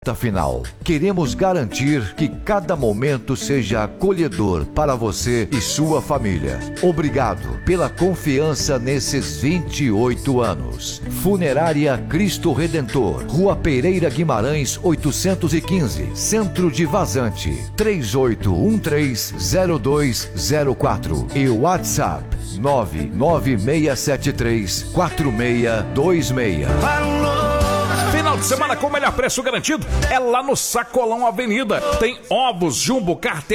reta final. Queremos garantir que cada momento seja acolhedor para você e sua família. Obrigado pela confiança nesses 28 anos. Funerária Cristo Redentor, Rua Pereira Guimarães, 815, Centro de Vazante, 38130204 e WhatsApp 996734626. Final de semana com o melhor preço garantido é lá no Sacolão Avenida. Tem ovos Jumbo Carteira